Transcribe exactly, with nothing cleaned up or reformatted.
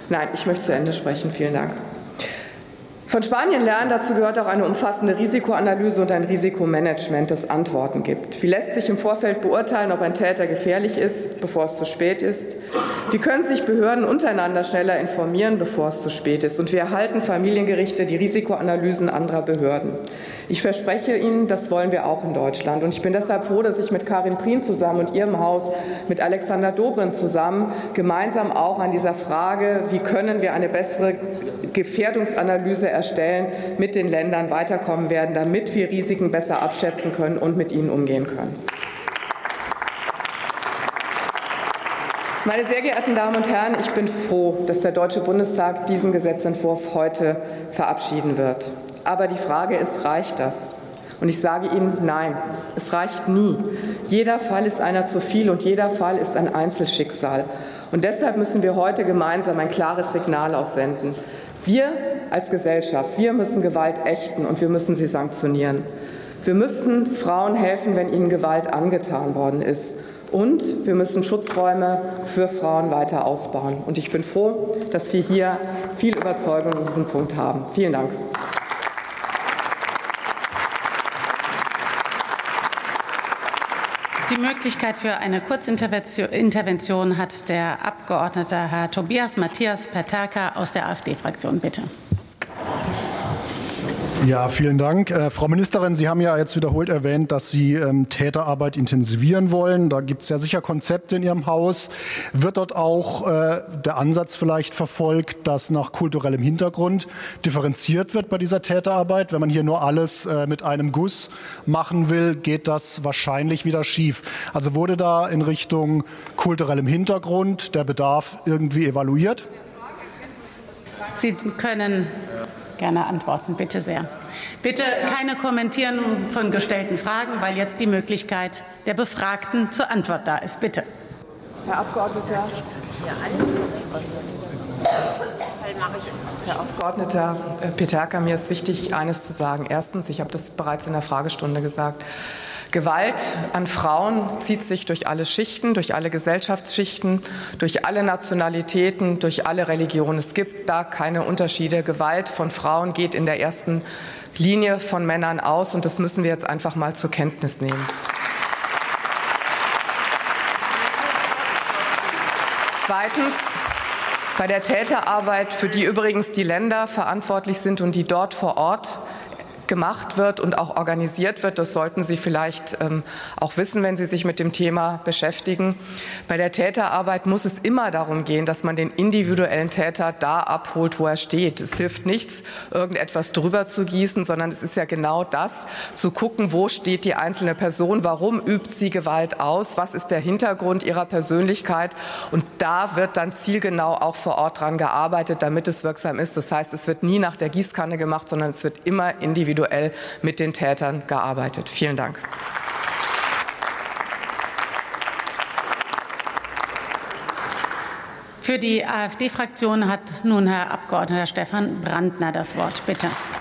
Nein, ich möchte zu Ende sprechen. Vielen Dank. Von Spanien lernen, dazu gehört auch eine umfassende Risikoanalyse und ein Risikomanagement, das Antworten gibt. Wie lässt sich im Vorfeld beurteilen, ob ein Täter gefährlich ist, bevor es zu spät ist? Wie können sich Behörden untereinander schneller informieren, bevor es zu spät ist? Und wie erhalten Familiengerichte die Risikoanalysen anderer Behörden? Ich verspreche Ihnen, das wollen wir auch in Deutschland. Und ich bin deshalb froh, dass ich mit Karin Prien zusammen und Ihrem Haus, mit Alexander Dobrindt zusammen, gemeinsam auch an dieser Frage, wie können wir eine bessere Gefährdungsanalyse erstellen, mit den Ländern weiterkommen werden, damit wir Risiken besser abschätzen können und mit ihnen umgehen können. Meine sehr geehrten Damen und Herren, ich bin froh, dass der Deutsche Bundestag diesen Gesetzentwurf heute verabschieden wird. Aber die Frage ist, reicht das? Und ich sage Ihnen, nein, es reicht nie. Jeder Fall ist einer zu viel und jeder Fall ist ein Einzelschicksal. Und deshalb müssen wir heute gemeinsam ein klares Signal aussenden. Wir als Gesellschaft, wir müssen Gewalt ächten und wir müssen sie sanktionieren. Wir müssen Frauen helfen, wenn ihnen Gewalt angetan worden ist. Und wir müssen Schutzräume für Frauen weiter ausbauen. Und ich bin froh, dass wir hier viel Überzeugung in diesem Punkt haben. Vielen Dank. Die Möglichkeit für eine Kurzintervention hat der Abgeordnete Herr Tobias Matthias Peterka aus der AfD-Fraktion. Bitte. Ja, vielen Dank. Äh, Frau Ministerin, Sie haben ja jetzt wiederholt erwähnt, dass Sie ähm, Täterarbeit intensivieren wollen. Da gibt es ja sicher Konzepte in Ihrem Haus. Wird dort auch äh, der Ansatz vielleicht verfolgt, dass nach kulturellem Hintergrund differenziert wird bei dieser Täterarbeit? Wenn man hier nur alles äh, mit einem Guss machen will, geht das wahrscheinlich wieder schief. Also wurde da in Richtung kulturellem Hintergrund der Bedarf irgendwie evaluiert? Sie können gerne antworten, bitte sehr. Bitte keine Kommentieren von gestellten Fragen, weil jetzt die Möglichkeit der Befragten zur Antwort da ist. Bitte. Herr Abgeordneter. Herr Abgeordneter Peterka, mir ist wichtig, eines zu sagen. Erstens, ich habe das bereits in der Fragestunde gesagt, Gewalt an Frauen zieht sich durch alle Schichten, durch alle Gesellschaftsschichten, durch alle Nationalitäten, durch alle Religionen. Es gibt da keine Unterschiede. Gewalt von Frauen geht in der ersten Linie von Männern aus, und das müssen wir jetzt einfach mal zur Kenntnis nehmen. Zweitens, bei der Täterarbeit, für die übrigens die Länder verantwortlich sind und die dort vor Ort gemacht wird und auch organisiert wird. Das sollten Sie vielleicht ähm, auch wissen, wenn Sie sich mit dem Thema beschäftigen. Bei der Täterarbeit muss es immer darum gehen, dass man den individuellen Täter da abholt, wo er steht. Es hilft nichts, irgendetwas drüber zu gießen, sondern es ist ja genau das, zu gucken, wo steht die einzelne Person, warum übt sie Gewalt aus, was ist der Hintergrund ihrer Persönlichkeit. Und da wird dann zielgenau auch vor Ort dran gearbeitet, damit es wirksam ist. Das heißt, es wird nie nach der Gießkanne gemacht, sondern es wird immer individuell mit den Tätern gearbeitet. Vielen Dank. Für die AfD-Fraktion hat nun Herr Abgeordneter Stefan Brandner das Wort. Bitte.